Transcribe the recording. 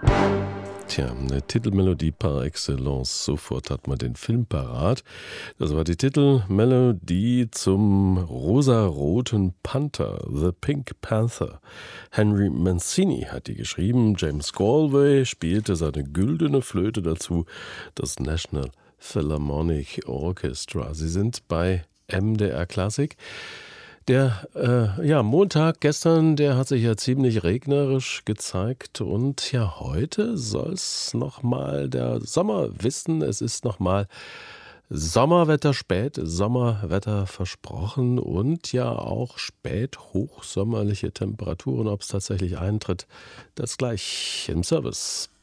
Tja, eine Titelmelodie par excellence. Sofort hat man den Film parat. Das war die Titelmelodie zum rosaroten Panther, The Pink Panther. Henry Mancini hat die geschrieben. James Galway spielte seine güldene Flöte dazu. Das National Philharmonic Orchestra. Sie sind bei MDR Klassik. Der Montag gestern, der hat sich ja ziemlich regnerisch gezeigt und ja, heute soll es nochmal der Sommer wissen. Es ist nochmal Sommerwetter spät, Sommerwetter versprochen und ja auch spät hochsommerliche Temperaturen. Ob es tatsächlich eintritt, das gleich im Service.